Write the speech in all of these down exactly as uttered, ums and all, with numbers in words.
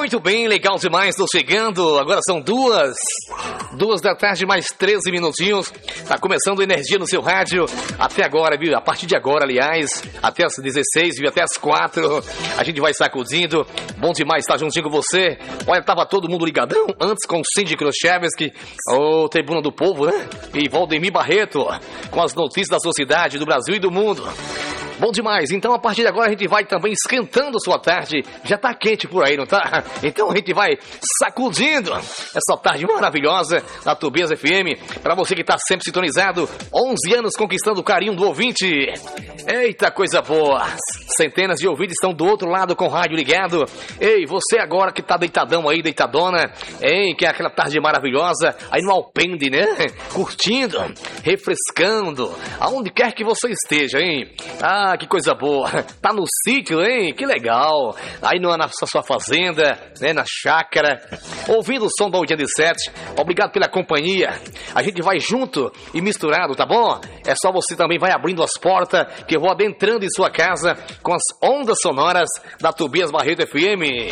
Muito bem, legal demais, estou chegando. Agora são duas, duas da tarde, mais treze minutinhos. Tá começando Energia no seu rádio. Até agora, viu? A partir de agora, aliás, até as dezesseis, viu? Até as quatro, a gente vai sacudindo. Bom demais estar juntinho com você. Olha, tava todo mundo ligadão antes com o Cindy Khrushchevsky, o Tribuna do Povo, né? E Valdemir Barreto, com as notícias da sociedade, do Brasil e do mundo. Bom demais, então a partir de agora a gente vai também esquentando sua tarde. Já tá quente por aí, não tá? Então a gente vai sacudindo essa tarde maravilhosa da Tobias F M. Pra você que tá sempre sintonizado, onze anos conquistando o carinho do ouvinte. Eita, coisa boa. Centenas de ouvintes estão do outro lado com o rádio ligado. Ei, você agora que tá deitadão aí, deitadona, hein, que é aquela tarde maravilhosa, aí no Alpende, né? Curtindo, refrescando, aonde quer que você esteja, hein? Ah, que coisa boa. Tá no sítio, hein? Que legal. Aí na sua fazenda, né? Na chácara, ouvindo o som da oitenta e sete. Obrigado pela companhia. A gente vai junto e misturado, tá bom? É só você também vai abrindo as portas que eu vou adentrando em sua casa com as ondas sonoras da Tobias Barreto F M.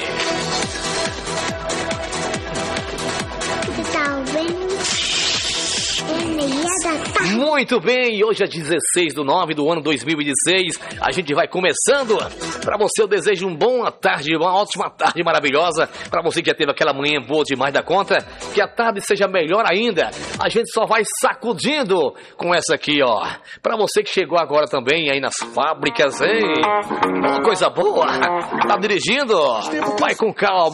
Muito bem, hoje é dezesseis de nove do ano dois mil e dezesseis, a gente vai começando. Pra você eu desejo uma boa tarde, uma ótima tarde maravilhosa. Pra você que já teve aquela manhã boa demais da conta, que a tarde seja melhor ainda. A gente só vai sacudindo com essa aqui, ó. Pra você que chegou agora também aí nas fábricas, hein? Uma coisa boa, tá dirigindo? Vai com calma.